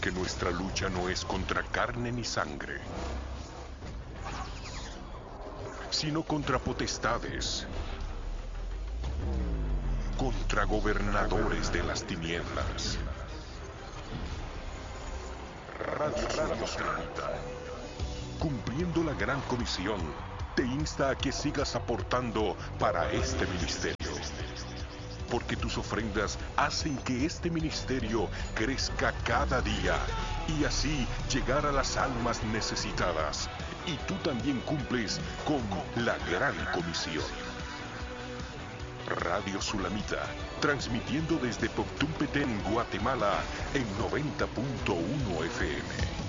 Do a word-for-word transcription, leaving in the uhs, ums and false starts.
que nuestra lucha no es contra carne ni sangre, sino contra potestades, contra gobernadores de las tinieblas. Radio, Radio Sulamita, cumpliendo la gran comisión, te insta a que sigas aportando para este ministerio. Porque tus ofrendas hacen que este ministerio crezca cada día y así llegar a las almas necesitadas. Y tú también cumples con la gran comisión. Radio Sulamita, transmitiendo desde Poctumpetén, Guatemala, en noventa punto uno F M.